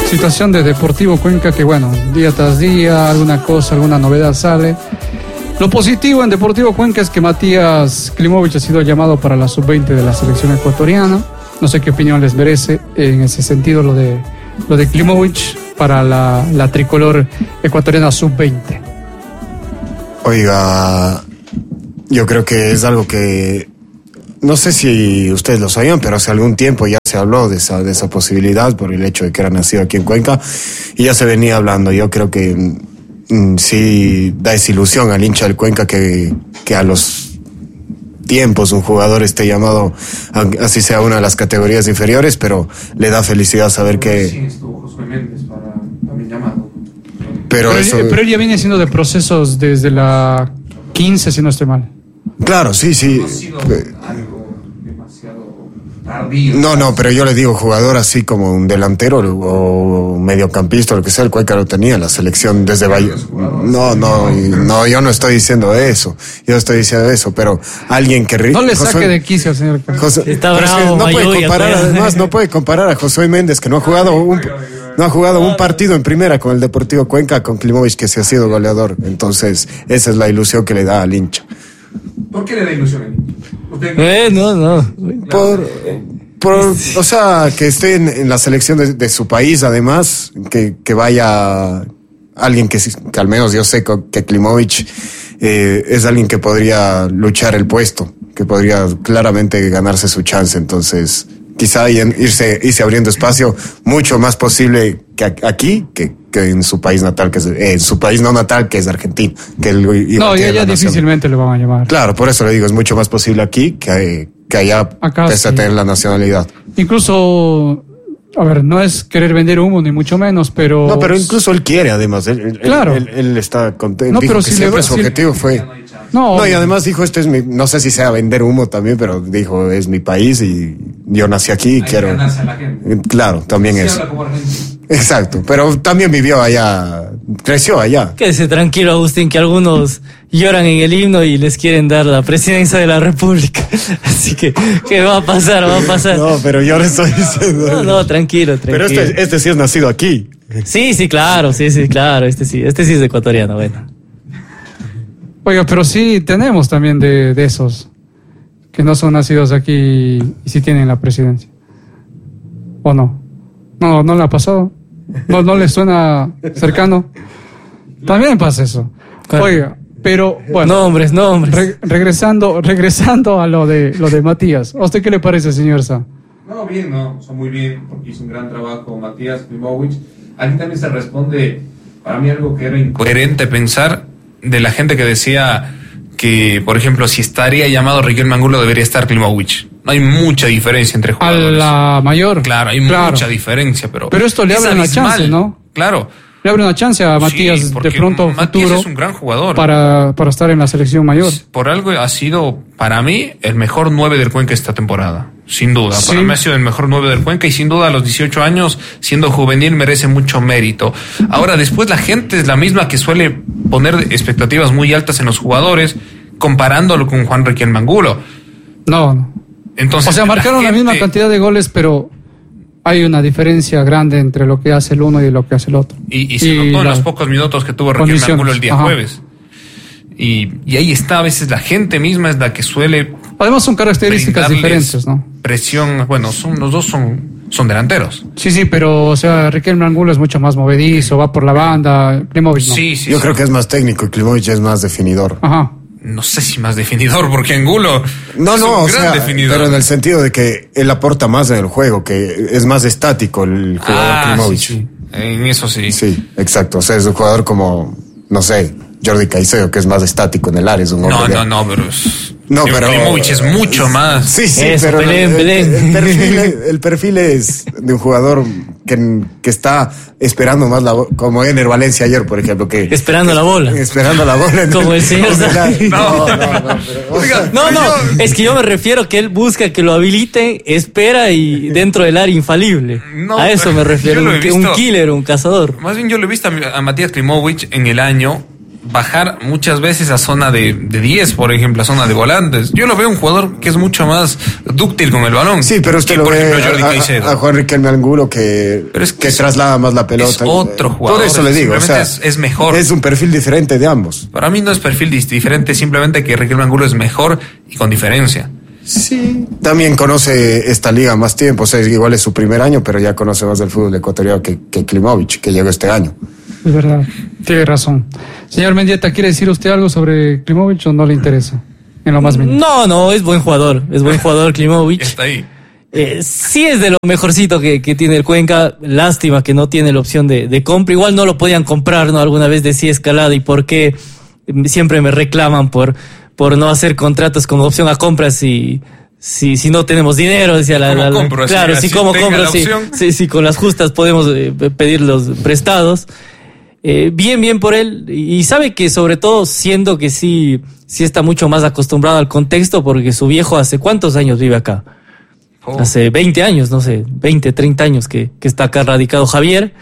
situación de Deportivo Cuenca que, bueno, día tras día, alguna cosa, alguna novedad sale. Lo positivo en Deportivo Cuenca es que Matías Klimović ha sido llamado para la sub-20 de la selección ecuatoriana. No sé qué opinión les merece en ese sentido lo de Klimović para la tricolor ecuatoriana sub-20. Oiga, yo creo que es algo que no sé si ustedes lo sabían, pero hace algún tiempo ya se habló de esa posibilidad por el hecho de que era nacido aquí en Cuenca y ya se venía hablando. Yo creo que sí da desilusión al hincha del Cuenca que a los tiempos un jugador esté llamado, así sea una de las categorías inferiores, pero le da felicidad saber que... Sí, estuvo Josué Méndez para también llamado. Pero él ya viene siendo de procesos desde la 15, si no estoy mal. Claro, sí. No ha sido algo demasiado tardío. No, pero yo le digo jugador así como un delantero o mediocampista, lo que sea, el Cuenca lo tenía, la selección desde Valle. No, yo no estoy diciendo eso. Yo estoy diciendo eso, pero alguien que... No le saque de quicio, señor. Está bravo, no puede comparar, además, no puede comparar a Josué Méndez, que no ha jugado un partido en primera con el Deportivo Cuenca, con Klimović, que se ha sido goleador. Entonces, esa es la ilusión que le da al hincha. ¿Por qué le da ilusión al hincha? O sea, que esté en la selección de su país, además, que vaya alguien que al menos yo sé que Klimović es alguien que podría luchar el puesto, que podría claramente ganarse su chance. Entonces, quizá irse abriendo espacio mucho más posible que aquí, que en su país natal, en su país no natal, que es Argentina. Ya difícilmente le van a llamar. Claro, por eso le digo, es mucho más posible aquí que allá, acá, pese a tener la nacionalidad. Incluso, a ver, no es querer vender humo, ni mucho menos, pero... No, pero incluso él quiere, además. Claro. Él está contento. No, dijo pero que si siempre su objetivo fue... No, y además dijo, esto es mi... No sé si sea vender humo también, pero dijo, es mi país y yo nací aquí y quiero... Ganarse a la gente. Claro, también Sí, es. habla como argentino. Exacto, pero también vivió allá, creció allá. Quédese tranquilo, Agustín, que algunos lloran en el himno y les quieren dar la presidencia de la República. Así que va a pasar. No, pero yo le estoy diciendo... No, tranquilo. Pero este sí es nacido aquí. Sí, claro, claro, este sí es ecuatoriano, bueno. Oiga, pero sí tenemos también de esos que no son nacidos aquí y sí tienen la presidencia. ¿O no? No le ha pasado. No le suena cercano. También pasa eso. Oiga, pero bueno. Nombres. Regresando a lo de Matías. ¿A usted qué le parece, señor Sá? No, bien, muy bien, porque hizo un gran trabajo Matías Klimović. Aquí también se responde, para mí, algo que era incoherente pensar de la gente que decía que, por ejemplo, si estaría llamado Riquelme Angulo, debería estar Klimović. No hay mucha diferencia entre jugadores. A la mayor. Claro, hay mucha diferencia, pero esto le abre una chance, ¿no? Claro. Le abre una chance a Matías de pronto Matías futuro es un gran jugador para estar en la selección mayor. Por algo ha sido, para mí, el mejor 9 del Cuenca esta temporada. Sin duda. Sí. Para mí ha sido el mejor 9 del Cuenca y sin duda a los 18 años, siendo juvenil, merece mucho mérito. Ahora, después la gente es la misma que suele poner expectativas muy altas en los jugadores, comparándolo con Juan Riquelme Angulo. No. Entonces, o sea, marcaron la misma cantidad de goles, pero hay una diferencia grande entre lo que hace el uno y lo que hace el otro. Y se notó en los pocos minutos que tuvo Riquelme Angulo el día jueves. Y ahí está, a veces la gente misma es la que suele... Además son características diferentes, ¿no? Presión, bueno, los dos son delanteros. Sí, pero, o sea, Riquelme Angulo es mucho más movedizo, va por la banda, Klimović no. Sí. Yo creo que es más técnico y Klimović es más definidor. Ajá. No sé si más definidor, porque Angulo es un gran definidor. Pero en el sentido de que él aporta más en el juego, que es más estático el jugador Klimović. Sí. En eso sí. Sí, exacto. O sea, es un jugador como, no sé, Jordi Caicedo, que es más estático en el área. Es un hombre pero Klimović es mucho más. Sí, eso, pero Belén. El perfil es de un jugador que está esperando más como Ener Valencia ayer, por ejemplo, esperando la bola. Como el señor. Es que yo me refiero que él busca que lo habiliten, espera y dentro del área infalible. A eso me refiero, un killer, un cazador. Más bien yo lo he visto a Matías Klimović en el año bajar muchas veces a zona de 10, por ejemplo, a zona de volantes. Yo lo veo un jugador que es mucho más dúctil con el balón. Sí, pero usted lo por ve ejemplo, Jordi Caicedo. a Juan Riquelme Angulo que traslada más la pelota. Es otro jugador. Por eso le digo, o sea, es mejor. Es un perfil diferente de ambos. Para mí no es perfil diferente, simplemente que Riquelme Angulo es mejor y con diferencia. Sí, también conoce esta liga más tiempo, o sea, igual es su primer año, pero ya conoce más del fútbol ecuatoriano que Klimovic, que llegó este año. Es verdad, tiene razón. Señor Mendieta, ¿quiere decir usted algo sobre Klimovic o no le interesa? En lo más mínimo. No, es buen jugador Klimovic. Está ahí. Sí es de lo mejorcito que tiene el Cuenca. Lástima que no tiene la opción de compra. Igual no lo podían comprar, ¿no? Alguna vez decía Escalada, ¿y por qué siempre me reclaman por no hacer contratos con opción a compra si no tenemos dinero? Decía compro, claro, así, sí, como compro, sí. Sí, con las justas podemos pedir los prestados. Bien por él, y sabe que sobre todo siendo que sí está mucho más acostumbrado al contexto, porque su viejo hace ¿cuántos años vive acá? Hace 20 años, no sé, 20, 30 años que está acá radicado Javier,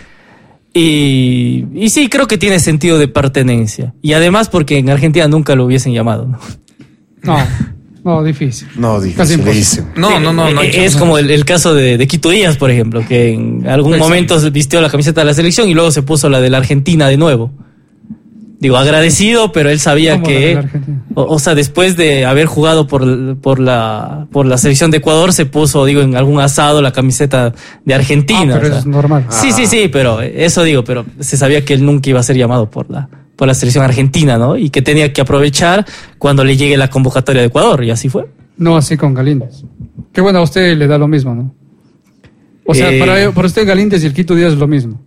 y sí, creo que tiene sentido de pertenencia, y además porque en Argentina nunca lo hubiesen llamado, ¿no? No, difícil. No, difícil. No. Es como el caso de Quito Díaz, por ejemplo, que en algún momento vistió la camiseta de la selección y luego se puso la de la Argentina de nuevo. Digo, agradecido, pero él sabía que, o sea, después de haber jugado por la selección de Ecuador, se puso, digo, en algún asado la camiseta de Argentina. Pero es normal. Sí, pero eso digo, pero se sabía que él nunca iba a ser llamado por la selección argentina, ¿no? Y que tenía que aprovechar cuando le llegue la convocatoria de Ecuador, y así fue. No así con Galíndez. Qué bueno, a usted le da lo mismo, ¿no? O sea, para usted Galíndez y el Quito Díaz es lo mismo.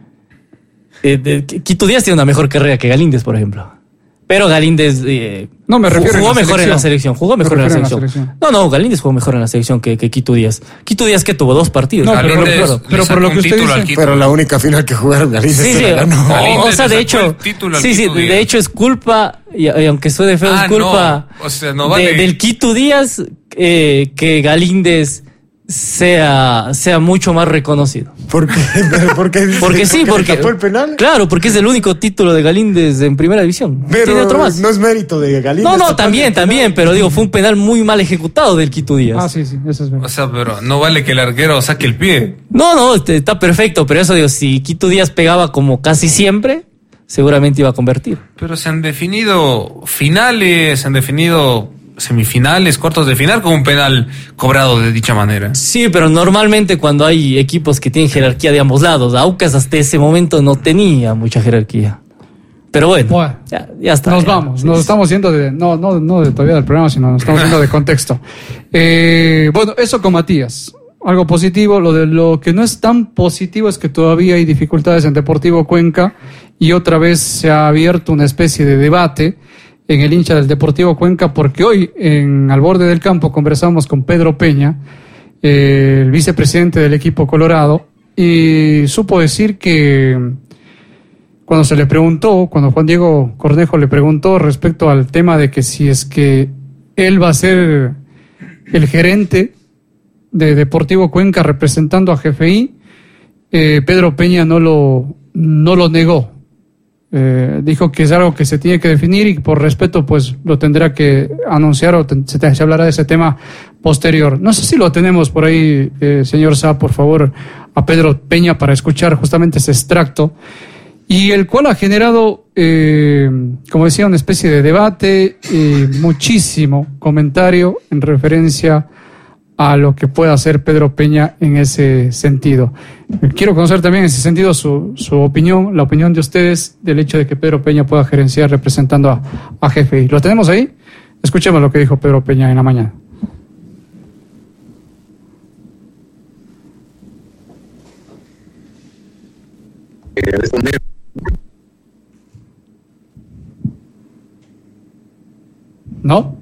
Quito Díaz tiene una mejor carrera que Galíndez, por ejemplo. Pero Galíndez no me refiero jugó mejor en la selección. No, Galíndez jugó mejor en la selección que Quito Díaz. Quito Díaz que tuvo 2 partidos. No, pero por lo que usted dice, pero la única final que jugaron Galíndez. Sí. O sea, de hecho, de hecho es culpa, y aunque suene feo, es culpa del Quito Díaz que Galíndez sea mucho más reconocido. ¿Por qué? Porque tapó el penal. Claro, porque es el único título de Galíndez en primera división. Pero tiene otro más. No es mérito de Galíndez. No, también, pero digo, fue un penal muy mal ejecutado del Quito Díaz. Sí, eso es verdad. O sea, pero no vale que el arquero saque el pie. No, está perfecto, pero eso digo, si Quito Díaz pegaba como casi siempre, seguramente iba a convertir. Pero se han definido finales, se han definido semifinales, cuartos de final con un penal cobrado de dicha manera. Sí, pero normalmente cuando hay equipos que tienen jerarquía de ambos lados, Aucas hasta ese momento no tenía mucha jerarquía. Pero bueno, ya está. Nos vamos, nos estamos yendo no de todavía del programa, sino nos estamos yendo de contexto. Bueno, eso con Matías. Algo positivo, lo que no es tan positivo es que todavía hay dificultades en Deportivo Cuenca y otra vez se ha abierto una especie de debate en el hincha del Deportivo Cuenca, porque hoy al borde del campo conversamos con Pedro Peña, el vicepresidente del equipo colorado, y supo decir que cuando se le preguntó, cuando Juan Diego Cornejo le preguntó respecto al tema de que si es que él va a ser el gerente de Deportivo Cuenca representando a GFI, Pedro Peña no lo negó. Dijo que es algo que se tiene que definir y por respeto pues lo tendrá que anunciar o se hablará de ese tema posterior. No sé si lo tenemos por ahí, señor Sá, por favor, a Pedro Peña para escuchar justamente ese extracto, y el cual ha generado, como decía, una especie de debate y muchísimo comentario en referencia a lo que pueda hacer Pedro Peña en ese sentido. Quiero conocer también en ese sentido su opinión, la opinión de ustedes del hecho de que Pedro Peña pueda gerenciar representando a GFI. ¿Lo tenemos ahí? Escuchemos lo que dijo Pedro Peña en la mañana. ¿No?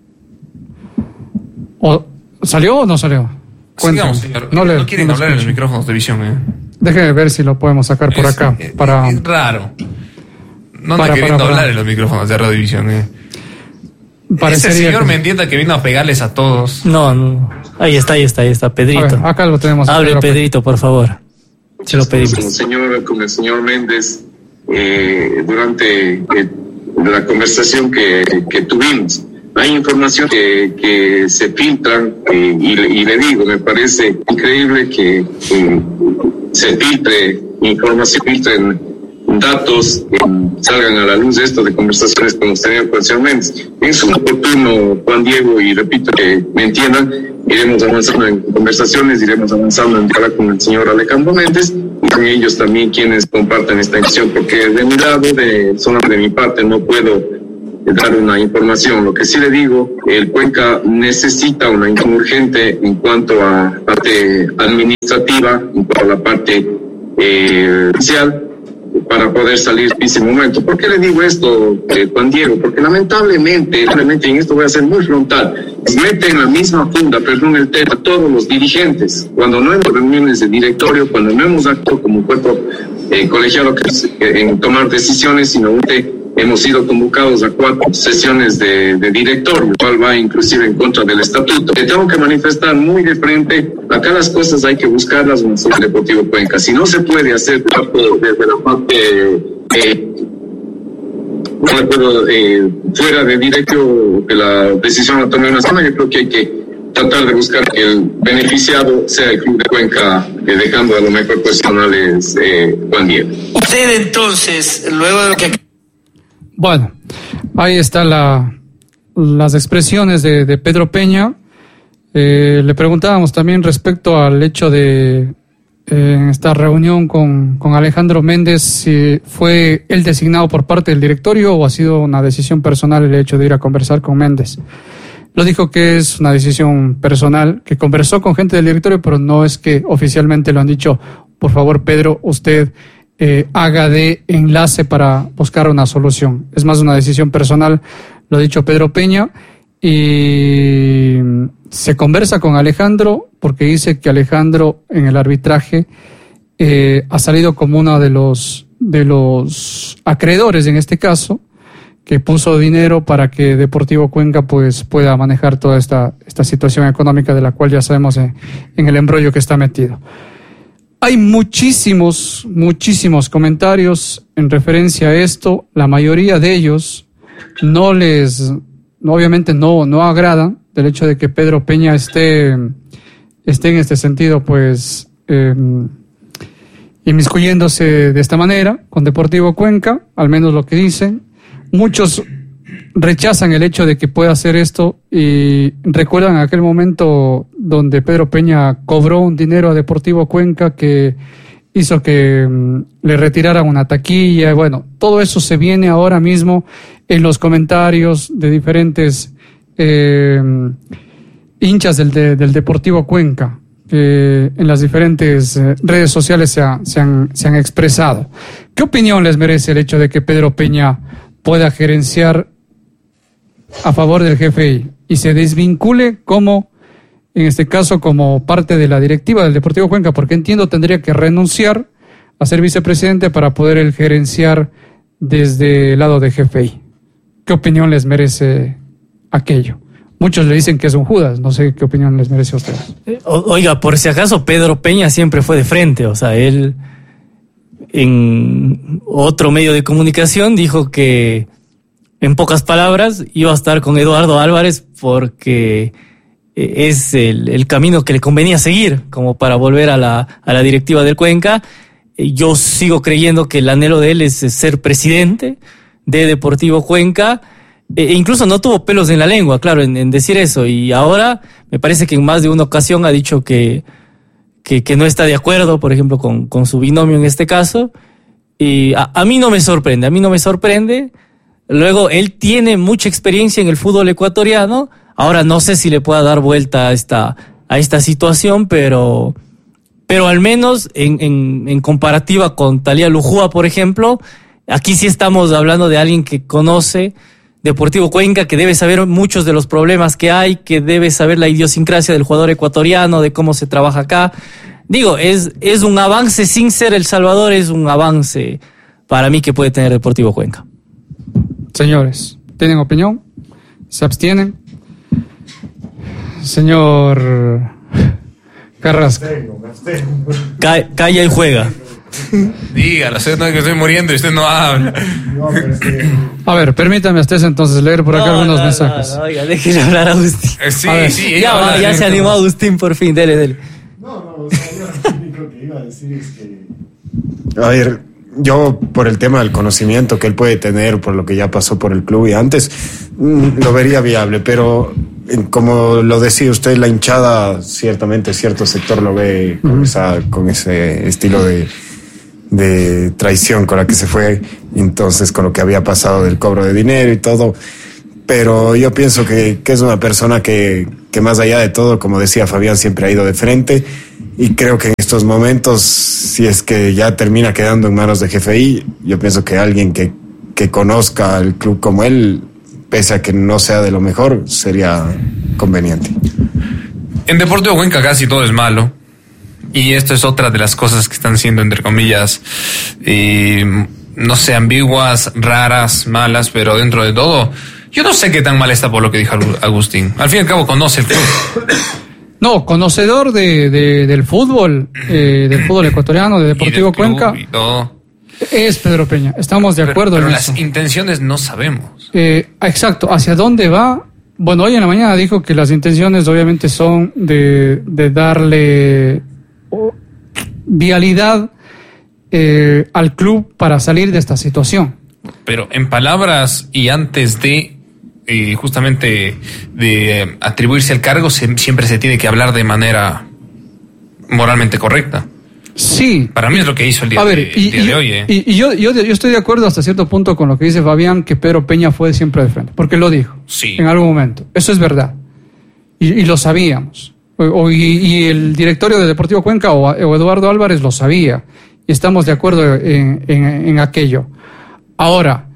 ¿Salió o no salió? Sigamos, señor. No quieren hablar en los micrófonos de visión. Déjeme ver si lo podemos sacar por acá. Es raro. No anda queriendo hablar en los micrófonos de Radiovisión. Ese señor me entienda que vino a pegarles a todos. No. Ahí está, Pedrito. Ver, acá lo tenemos. Hable, Pedrito, por favor. Se lo pedimos. Con el señor Méndez, durante la conversación que tuvimos. Hay información que se filtran y le digo, me parece increíble que se filtre información, filtren datos, salgan a la luz de esto de conversaciones como hemos tenido parcialmente. Es un oportuno, Juan Diego, y repito que me entiendan, iremos avanzando en conversaciones, iremos avanzando en diálogo con el señor Alejandro Méndez y con ellos también quienes comparten esta información, porque de mi lado, solo de mi parte, no puedo dar una información. Lo que sí le digo, el Cuenca necesita una información urgente en cuanto a la parte administrativa, en cuanto a la parte social, para poder salir de ese momento. ¿Por qué le digo esto, Juan Diego? Porque lamentablemente, en esto voy a ser muy frontal, meten en la misma funda, perdón el tema, a todos los dirigentes. Cuando no hemos reuniones de directorio, cuando no hemos actuado como un cuerpo colegiado en tomar decisiones, sino hemos sido convocados a 4 sesiones de directorio, cual va inclusive en contra del estatuto. Te tengo que manifestar muy de frente, acá las cosas hay que buscarlas en el Deportivo Cuenca. Si no se puede hacer desde la parte fuera de directo, que la decisión la tome una semana, yo creo que hay que tratar de buscar que el beneficiado sea el Club de Cuenca, dejando a lo mejor cuestionales Juan Diego. Usted entonces, luego de lo que... Bueno, ahí están las expresiones de Pedro Peña. Le preguntábamos también respecto al hecho de esta reunión con Alejandro Méndez, si fue él designado por parte del directorio o ha sido una decisión personal el hecho de ir a conversar con Méndez. Lo dijo que es una decisión personal, que conversó con gente del directorio, pero no es que oficialmente lo han dicho, por favor, Pedro, usted haga de enlace para buscar una solución. Es más una decisión personal, lo ha dicho Pedro Peña, y se conversa con Alejandro porque dice que Alejandro en el arbitraje ha salido como uno de los acreedores en este caso, que puso dinero para que Deportivo Cuenca pues pueda manejar toda esta situación económica de la cual ya sabemos en el embrollo que está metido. Hay muchísimos comentarios en referencia a esto. La mayoría de ellos obviamente no agradan del hecho de que Pedro Peña esté en este sentido, pues, inmiscuyéndose de esta manera con Deportivo Cuenca, al menos lo que dicen. Muchos rechazan el hecho de que pueda hacer esto y recuerdan aquel momento donde Pedro Peña cobró un dinero a Deportivo Cuenca que hizo que le retiraran una taquilla. Bueno, todo eso se viene ahora mismo en los comentarios de diferentes hinchas del Deportivo Cuenca, que en las diferentes redes sociales se han expresado. ¿Qué opinión les merece el hecho de que Pedro Peña pueda gerenciar a favor del GFI y se desvincule como, en este caso, como parte de la directiva del Deportivo Cuenca? Porque entiendo tendría que renunciar a ser vicepresidente para poder él gerenciar desde el lado de GFI. ¿Qué opinión les merece aquello? Muchos le dicen que es un Judas, no sé qué opinión les merece a ustedes. Oiga, por si acaso, Pedro Peña siempre fue de frente, o sea, él en otro medio de comunicación dijo que, en pocas palabras, iba a estar con Eduardo Álvarez porque es el camino que le convenía seguir como para volver a la directiva del Cuenca. Yo sigo creyendo que el anhelo de él es ser presidente de Deportivo Cuenca, e incluso no tuvo pelos en la lengua, claro, en decir eso, y ahora me parece que en más de una ocasión ha dicho que no está de acuerdo, por ejemplo, con su binomio en este caso, y a mí no me sorprende. Luego, él tiene mucha experiencia en el fútbol ecuatoriano, ahora no sé si le pueda dar vuelta a esta situación, pero al menos en comparativa con Thalía Lujúa, por ejemplo, aquí sí estamos hablando de alguien que conoce Deportivo Cuenca, que debe saber muchos de los problemas que hay, que debe saber la idiosincrasia del jugador ecuatoriano, de cómo se trabaja acá. Digo, es un avance, sin ser El Salvador, es un avance para mí que puede tener Deportivo Cuenca. Señores, ¿tienen opinión? ¿Se abstienen? Señor Carrasco. Calla y juega. Dígalo, usted no es que estoy muriendo y usted no habla. A ver, permítame ustedes entonces leer por acá algunos mensajes. No, oiga, déjenme hablar a Agustín. Sí, A ver, sí. Ya se animó Agustín por fin, dele. No, yo lo único que iba a decir es que... A ver, yo por el tema del conocimiento que él puede tener, por lo que ya pasó por el club y antes, lo vería viable, pero como lo decía usted, la hinchada, ciertamente cierto sector lo ve con ese estilo de traición con la que se fue, entonces con lo que había pasado del cobro de dinero y todo. Pero yo pienso que es una persona que más allá de todo, como decía Fabián, siempre ha ido de frente, y creo que en estos momentos, si es que ya termina quedando en manos de GFI, yo pienso que alguien que conozca el club como él, pese a que no sea de lo mejor, sería conveniente. En Deportivo Cuenca casi todo es malo, y esto es otra de las cosas que están siendo, entre comillas, no sé, ambiguas, raras, malas, pero dentro de todo, yo no sé qué tan mal está por lo que dijo Agustín. Al fin y al cabo conoce el club. No, conocedor del fútbol ecuatoriano, de Deportivo Cuenca, y todo. es Pedro Peña. Estamos de acuerdo pero en las eso. intenciones no sabemos. Exacto, ¿hacia dónde va? Bueno, hoy en la mañana dijo que las intenciones obviamente son de darle vialidad al club para salir de esta situación. Pero en palabras y antes de justamente de atribuirse el cargo, siempre se tiene que hablar de manera moralmente correcta. Sí. Para mí es lo que hizo el día de hoy. Y yo estoy de acuerdo hasta cierto punto con lo que dice Fabián, que Pedro Peña fue siempre de frente, porque lo dijo en algún momento. Eso es verdad. Y lo sabíamos. Y el directorio de Deportivo Cuenca o Eduardo Álvarez lo sabía. Y estamos de acuerdo en aquello. Ahora,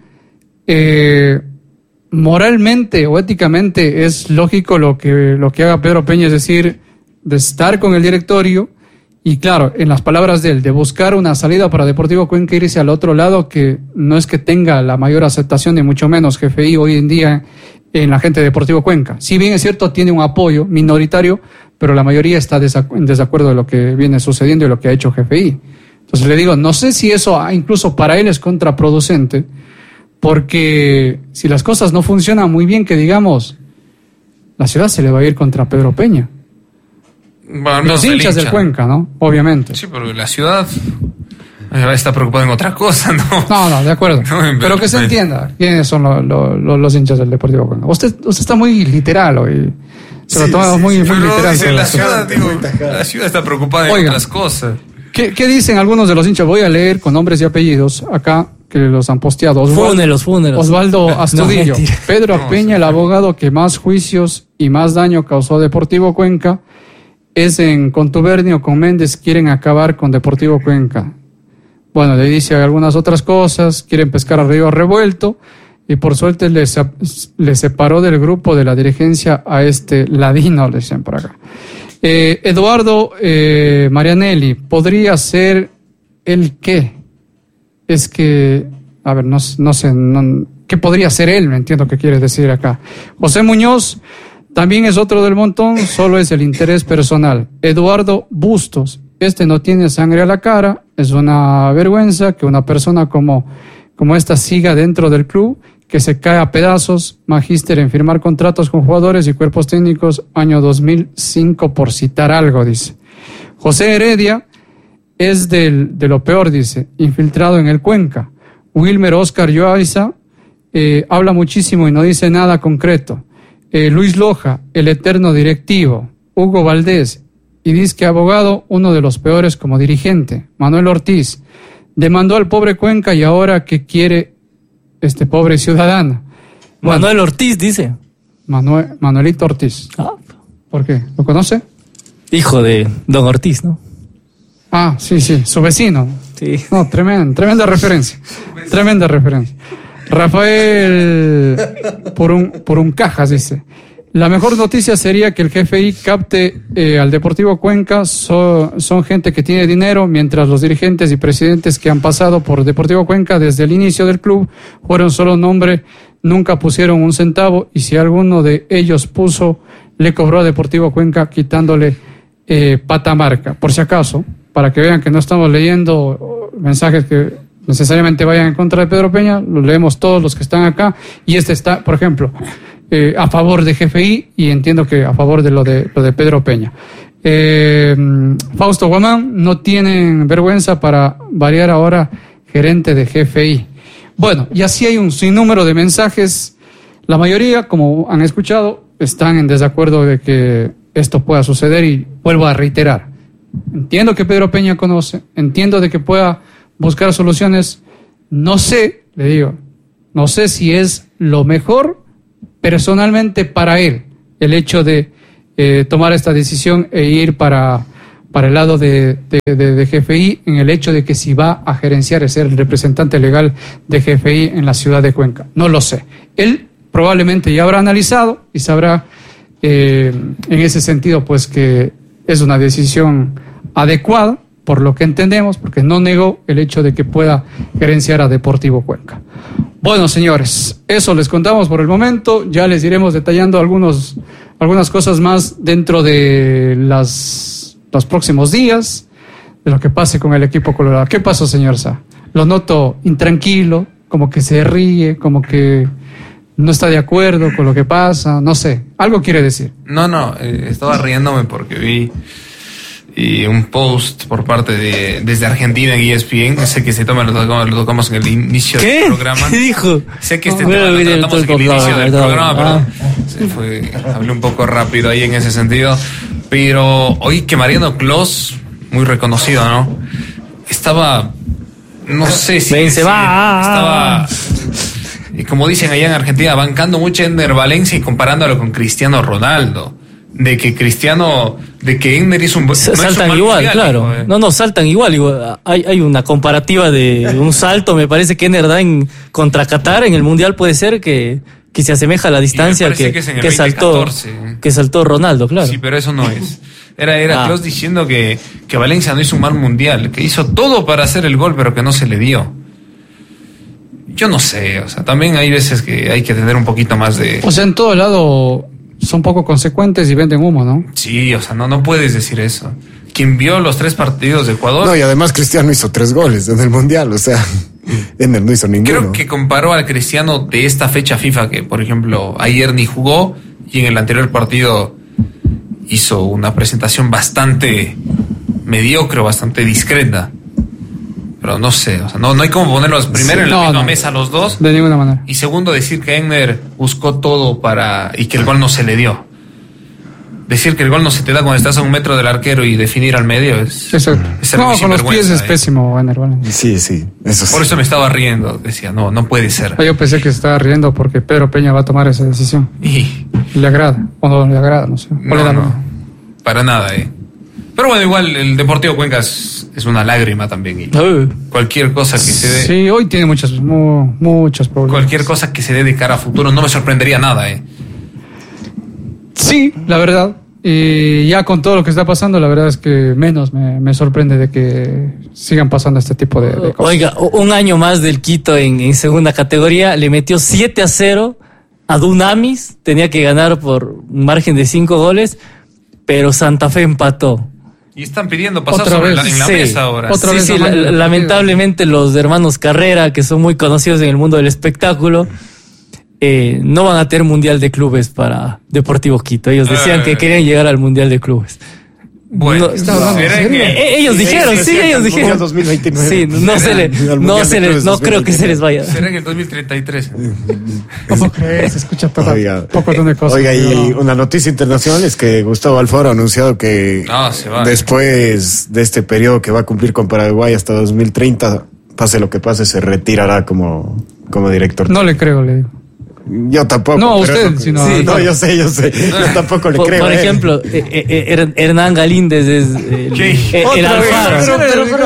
moralmente o éticamente es lógico lo que haga Pedro Peña, es decir, de estar con el directorio y, claro, en las palabras de él, de buscar una salida para Deportivo Cuenca, irse al otro lado, que no es que tenga la mayor aceptación, ni mucho menos GFI hoy en día en la gente de Deportivo Cuenca. Si bien es cierto, tiene un apoyo minoritario, pero la mayoría está en desacuerdo de lo que viene sucediendo y lo que ha hecho GFI. Entonces le digo, no sé si eso incluso para él es contraproducente, porque si las cosas no funcionan muy bien, que digamos, la ciudad se le va a ir contra Pedro Peña. Bueno, los hinchas del Cuenca, ¿no? Obviamente. Sí, pero la ciudad está preocupada en otra cosa, ¿no? No, de acuerdo. Pero que se entienda quiénes son los hinchas del Deportivo Cuenca. Usted está muy literal hoy. Se lo toma muy literal. Dice, la ciudad está preocupada en otras cosas. ¿Qué dicen algunos de los hinchas? Voy a leer con nombres y apellidos acá, que los han posteado. Fúnelos. Osvaldo Astudillo. No, Pedro Peña, el abogado que más juicios y más daño causó a Deportivo Cuenca, es en contubernio con Méndez, quieren acabar con Deportivo Cuenca. Bueno, le dice algunas otras cosas, quieren pescar a río revuelto, y por suerte le separó del grupo de la dirigencia a este ladino, le dicen por acá. Eduardo Marianelli, ¿podría ser el qué? Es que, a ver, no sé, ¿qué podría ser él? Me entiendo qué quiere decir acá. José Muñoz también es otro del montón, solo es el interés personal. Eduardo Bustos, no tiene sangre a la cara, es una vergüenza que una persona como esta siga dentro del club, que se cae a pedazos, magíster en firmar contratos con jugadores y cuerpos técnicos, año 2005, por citar algo, dice. José Heredia es de lo peor, dice, infiltrado en el Cuenca. Wilmer Oscar Yoaiza habla muchísimo y no dice nada concreto. Luis Loja, el eterno directivo. Hugo Valdés, y dice que abogado, uno de los peores como dirigente. Manuel Ortiz, demandó al pobre Cuenca y ahora que quiere este pobre ciudadano. Bueno, Manuel Ortiz dice. Manuelito Ortiz. ¿Por qué? ¿Lo conoce? Hijo de Don Ortiz, ¿no? Ah, sí, su vecino. Sí. No, tremenda referencia. Tremenda referencia. Rafael por un cajas dice: la mejor noticia sería que el GFI capte al Deportivo Cuenca. Son gente que tiene dinero, mientras los dirigentes y presidentes que han pasado por Deportivo Cuenca desde el inicio del club fueron solo nombre, nunca pusieron un centavo, y si alguno de ellos puso, le cobró a Deportivo Cuenca quitándole patamarca. Por si acaso, para que vean que no estamos leyendo mensajes que necesariamente vayan en contra de Pedro Peña, los leemos todos los que están acá, y este está, por ejemplo, a favor de GFI, y entiendo que a favor de lo de Pedro Peña. Fausto Guamán, no tienen vergüenza para variar ahora gerente de GFI. Bueno, y así hay un sinnúmero de mensajes. La mayoría, como han escuchado, están en desacuerdo de que esto pueda suceder, y vuelvo a reiterar. Entiendo que Pedro Peña conoce, entiendo de que pueda buscar soluciones. No sé, le digo, no sé si es lo mejor personalmente para él el hecho de tomar esta decisión e ir para el lado de GFI, en el hecho de que si va a gerenciar, es ser el representante legal de GFI en la ciudad de Cuenca. No lo sé. Él probablemente ya habrá analizado y sabrá en ese sentido pues que es una decisión adecuada, por lo que entendemos, porque no negó el hecho de que pueda gerenciar a Deportivo Cuenca. Bueno, señores, eso les contamos por el momento. Ya les iremos detallando algunas cosas más dentro de los próximos días, de lo que pase con el equipo colorado. ¿Qué pasó, señor Sá? Lo noto intranquilo, como que se ríe, como que no está de acuerdo con lo que pasa, no sé. ¿Algo quiere decir? No, estaba riéndome porque vi un post por parte desde Argentina en ESPN. Sé que lo tocamos en el inicio del programa. ¿Qué dijo? Sé que este tema lo tratamos en el inicio del programa, perdón. Hablé un poco rápido ahí en ese sentido. Pero oí que Mariano Clos, muy reconocido, ¿no? Estaba, no sé si estaba, como dicen allá en Argentina, bancando mucho a Ender Valencia y comparándolo con Cristiano Ronaldo. De que Ender hizo un saltan igual, mundial, claro. No, saltan igual. Hay una comparativa de un salto, me parece que Ender da contra Qatar en el mundial, puede ser que se asemeja a la distancia que saltó Ronaldo, claro. Sí, pero eso no es. Era Klose diciendo que Valencia no hizo un mal mundial, que hizo todo para hacer el gol, pero que no se le dio. Yo no sé, o sea, también hay veces que hay que tener un poquito más de... O sea, en todo lado son poco consecuentes y venden humo, ¿no? Sí, o sea, no puedes decir eso. Quien vio los 3 partidos de Ecuador... No, y además Cristiano hizo 3 goles en el Mundial, o sea, Ender no hizo ninguno. Creo que comparó al Cristiano de esta fecha FIFA, que por ejemplo ayer ni jugó, y en el anterior partido hizo una presentación bastante mediocre, bastante discreta. Pero no sé, o sea, no hay como ponerlos primero en la misma mesa los dos. De ninguna manera. Y segundo, decir que Ender buscó todo y que el gol no se le dio. Decir que el gol no se te da cuando estás a 1 metro del arquero y definir al medio es... Exacto. No, con los pies es pésimo, Ender. Sí, eso sí. Por eso me estaba riendo. Decía, no puede ser. Yo pensé que estaba riendo porque Pedro Peña va a tomar esa decisión. Y le agrada, o no le agrada, no sé. No, para nada, Pero bueno, igual el Deportivo Cuenca es una lágrima también. Y cualquier cosa que se dé... Sí, hoy tiene muchos problemas. Cualquier cosa que se dé de cara a futuro no me sorprendería nada, Sí, la verdad. Y ya con todo lo que está pasando, la verdad es que menos me sorprende de que sigan pasando este tipo de cosas. Oiga, un año más del Quito en segunda categoría, le metió 7-0 a Dunamis, tenía que ganar por un margen de 5 goles, pero Santa Fe empató. Y están pidiendo pasar en la mesa ahora. Lamentablemente los hermanos Carrera, que son muy conocidos en el mundo del espectáculo, no van a tener mundial de clubes para Deportivo Quito. Ellos decían que querían llegar al mundial de clubes. Bueno, ellos dijeron, ellos dijeron. 2029. Sí, no creo que se les vaya. Será en el 2033. ¿Cómo crees? Se escucha poco de cosas. Oiga, y una noticia internacional es que Gustavo Alfaro ha anunciado que después de este periodo que va a cumplir con Paraguay hasta 2030, pase lo que pase, se retirará como director. No le creo, le digo. Yo tampoco. No a usted, sino sí, no, yo sé. Yo tampoco le creo. Por ejemplo, Hernán Galíndez es el Alfaro.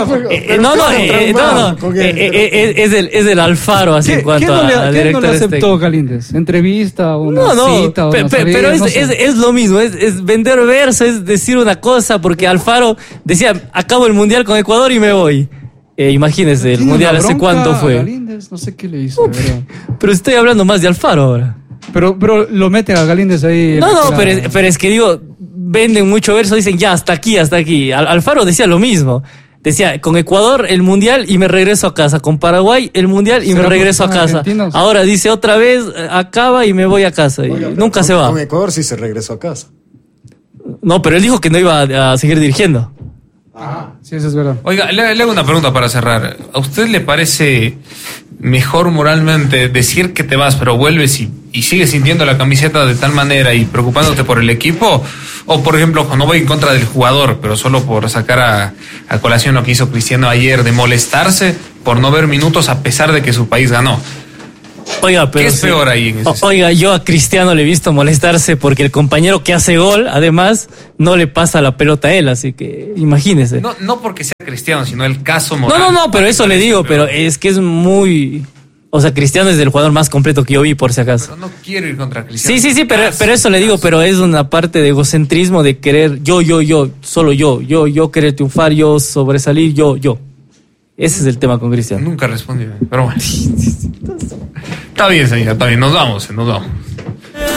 Es el Alfaro, así en cuanto a director. ¿Qué no le aceptó Galíndez? ¿Entrevista? Cita? Pero es lo mismo, es vender verso, es decir una cosa, porque Alfaro decía, acabo el mundial con Ecuador y me voy. Imagínese, el mundial hace cuánto fue. Galíndez, no sé qué le hizo, pero estoy hablando más de Alfaro ahora. Pero lo mete a Galíndez ahí. Pero es que digo, venden mucho verso, dicen ya, hasta aquí. Alfaro decía lo mismo. Decía, con Ecuador el Mundial y me regreso a casa. Con Paraguay el Mundial y me regreso a casa. Argentinos? Ahora dice otra vez, acaba y me voy a casa. Y nunca se va. Con Ecuador sí se regresó a casa. No, pero él dijo que no iba a seguir dirigiendo. Sí, eso es verdad. Oiga, le hago una pregunta para cerrar. ¿A usted le parece mejor moralmente decir que te vas, pero vuelves y sigues sintiendo la camiseta de tal manera y preocupándote por el equipo? O, por ejemplo, cuando voy en contra del jugador, pero solo por sacar a colación lo que hizo Cristiano ayer, de molestarse por no ver minutos a pesar de que su país ganó. Oiga, pero ¿Qué es peor ahí en ese sentido? Oiga, yo a Cristiano le he visto molestarse porque el compañero que hace gol, además, no le pasa la pelota a él, así que imagínese. No porque sea Cristiano, sino el caso moral. No, pero eso le digo, pero es que es muy... O sea, Cristiano es el jugador más completo que yo vi, por si acaso. Pero no quiero ir contra Cristiano. Sí, pero eso le digo, pero es una parte de egocentrismo de querer solo yo querer triunfar, yo sobresalir, yo. Ese es el tema con Cristiano. Nunca respondí, pero bueno. Está bien, señor, está bien, nos vamos.